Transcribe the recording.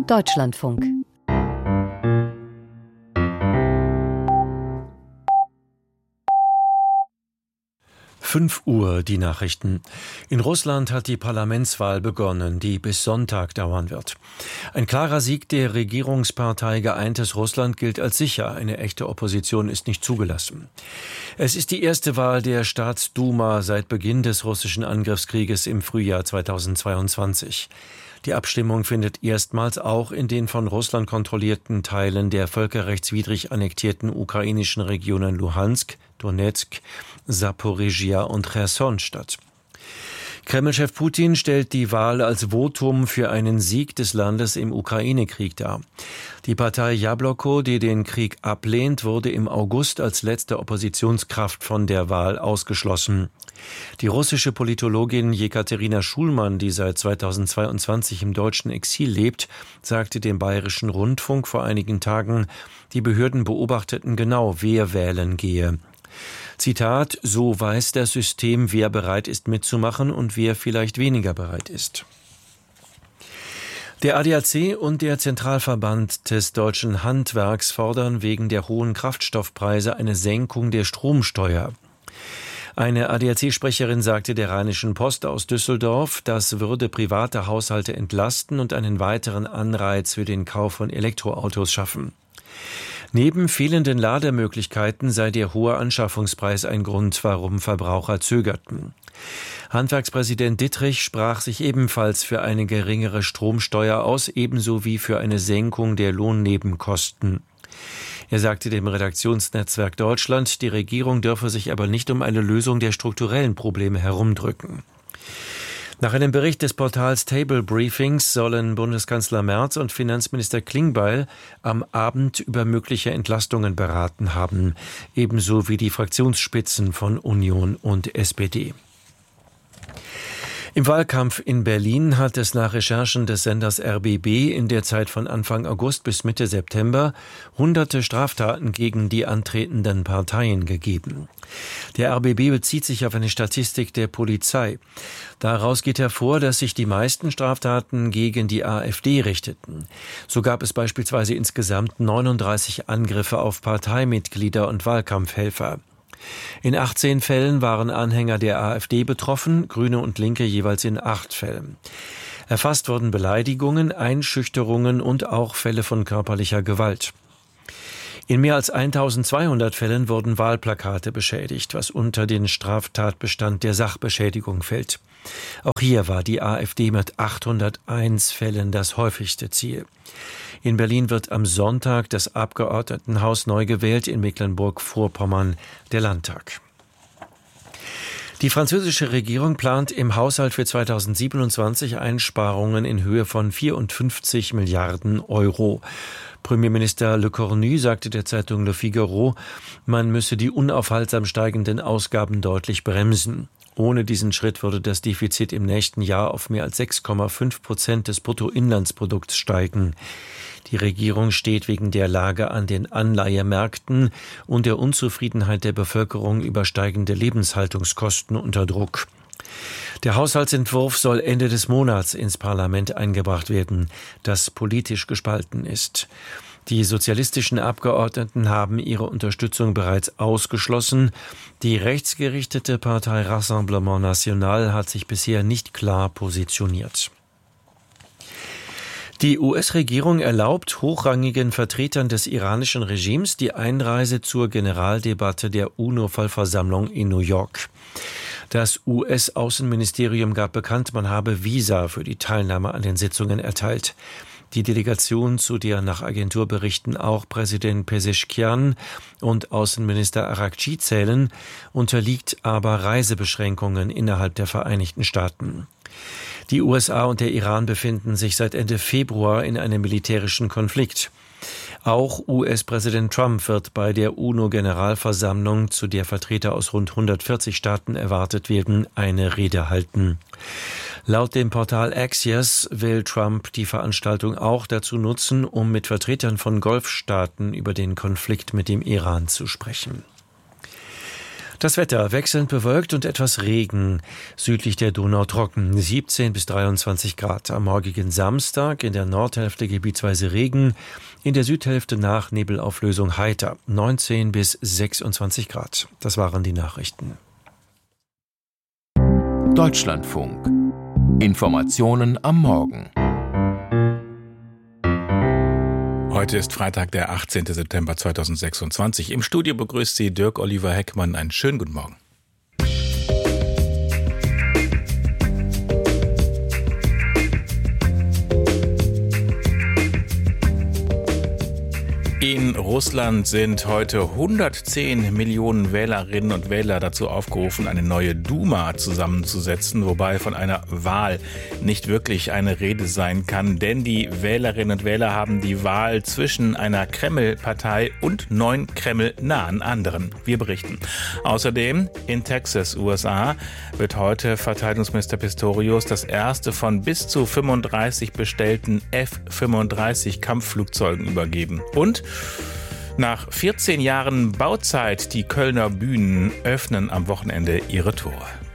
Deutschlandfunk. Uhr, die Nachrichten. In Russland hat die Parlamentswahl begonnen, die bis Sonntag dauern wird. Ein klarer Sieg der Regierungspartei Geeintes Russland gilt als sicher. Eine echte Opposition ist nicht zugelassen. Es ist die erste Wahl der Staatsduma seit Beginn des russischen Angriffskrieges im Frühjahr 2022. Die Abstimmung findet erstmals auch in den von Russland kontrollierten Teilen der völkerrechtswidrig annektierten ukrainischen Regionen Luhansk, Donetsk, Saporizhia und Cherson statt. Kreml-Chef Putin stellt die Wahl als Votum für einen Sieg des Landes im Ukraine-Krieg dar. Die Partei Jabloko, die den Krieg ablehnt, wurde im August als letzte Oppositionskraft von der Wahl ausgeschlossen. Die russische Politologin Jekaterina Schulmann, die seit 2022 im deutschen Exil lebt, sagte dem Bayerischen Rundfunk vor einigen Tagen, die Behörden beobachteten genau, wer wählen gehe. Zitat, so weiß das System, wer bereit ist mitzumachen und wer vielleicht weniger bereit ist. Der ADAC und der Zentralverband des deutschen Handwerks fordern wegen der hohen Kraftstoffpreise eine Senkung der Stromsteuer. Eine ADAC-Sprecherin sagte der Rheinischen Post aus Düsseldorf, das würde private Haushalte entlasten und einen weiteren Anreiz für den Kauf von Elektroautos schaffen. Neben fehlenden Lademöglichkeiten sei der hohe Anschaffungspreis ein Grund, warum Verbraucher zögerten. Handwerkspräsident Dittrich sprach sich ebenfalls für eine geringere Stromsteuer aus, ebenso wie für eine Senkung der Lohnnebenkosten. Er sagte dem Redaktionsnetzwerk Deutschland, die Regierung dürfe sich aber nicht um eine Lösung der strukturellen Probleme herumdrücken. Nach einem Bericht des Portals Table Briefings sollen Bundeskanzler Merz und Finanzminister Klingbeil am Abend über mögliche Entlastungen beraten haben, ebenso wie die Fraktionsspitzen von Union und SPD. Im Wahlkampf in Berlin hat es nach Recherchen des Senders RBB in der Zeit von Anfang August bis Mitte September hunderte Straftaten gegen die antretenden Parteien gegeben. Der RBB bezieht sich auf eine Statistik der Polizei. Daraus geht hervor, dass sich die meisten Straftaten gegen die AfD richteten. So gab es beispielsweise insgesamt 39 Angriffe auf Parteimitglieder und Wahlkampfhelfer. In 18 Fällen waren Anhänger der AfD betroffen, Grüne und Linke jeweils in 8 Fällen. Erfasst wurden Beleidigungen, Einschüchterungen und auch Fälle von körperlicher Gewalt. In mehr als 1200 Fällen wurden Wahlplakate beschädigt, was unter den Straftatbestand der Sachbeschädigung fällt. Auch hier war die AfD mit 801 Fällen das häufigste Ziel. In Berlin wird am Sonntag das Abgeordnetenhaus neu gewählt, in Mecklenburg-Vorpommern der Landtag. Die französische Regierung plant im Haushalt für 2027 Einsparungen in Höhe von 54 Milliarden Euro. Premierminister Le Cornu sagte der Zeitung Le Figaro, man müsse die unaufhaltsam steigenden Ausgaben deutlich bremsen. Ohne diesen Schritt würde das Defizit im nächsten Jahr auf mehr als 6,5% des Bruttoinlandsprodukts steigen. Die Regierung steht wegen der Lage an den Anleihemärkten und der Unzufriedenheit der Bevölkerung über steigende Lebenshaltungskosten unter Druck. Der Haushaltsentwurf soll Ende des Monats ins Parlament eingebracht werden, das politisch gespalten ist. Die sozialistischen Abgeordneten haben ihre Unterstützung bereits ausgeschlossen. Die rechtsgerichtete Partei Rassemblement National hat sich bisher nicht klar positioniert. Die US-Regierung erlaubt hochrangigen Vertretern des iranischen Regimes die Einreise zur Generaldebatte der UNO-Vollversammlung in New York. Das US-Außenministerium gab bekannt, man habe Visa für die Teilnahme an den Sitzungen erteilt. Die Delegation, zu der nach Agenturberichten auch Präsident Pezeshkian und Außenminister Araghchi zählen, unterliegt aber Reisebeschränkungen innerhalb der Vereinigten Staaten. Die USA und der Iran befinden sich seit Ende Februar in einem militärischen Konflikt. Auch US-Präsident Trump wird bei der UNO-Generalversammlung, zu der Vertreter aus rund 140 Staaten erwartet werden, eine Rede halten. Laut dem Portal Axios will Trump die Veranstaltung auch dazu nutzen, um mit Vertretern von Golfstaaten über den Konflikt mit dem Iran zu sprechen. Das Wetter wechselnd bewölkt und etwas Regen. Südlich der Donau trocken, 17 bis 23 Grad. Am morgigen Samstag in der Nordhälfte gebietsweise Regen, in der Südhälfte nach Nebelauflösung heiter, 19 bis 26 Grad. Das waren die Nachrichten. Deutschlandfunk. Informationen am Morgen. Heute ist Freitag, der 18. September 2026. Im Studio begrüßt Sie Dirk Oliver Heckmann. Einen schönen guten Morgen. In Russland sind heute 110 Millionen Wählerinnen und Wähler dazu aufgerufen, eine neue Duma zusammenzusetzen, wobei von einer Wahl nicht wirklich eine Rede sein kann, denn die Wählerinnen und Wähler haben die Wahl zwischen einer Kreml-Partei und 9 Kreml-nahen anderen. Wir berichten. Außerdem in Texas, USA, wird heute Verteidigungsminister Pistorius das erste von bis zu 35 bestellten F-35 Kampfflugzeugen übergeben. Und nach 14 Jahren Bauzeit, die Kölner Bühnen öffnen am Wochenende ihre Tore.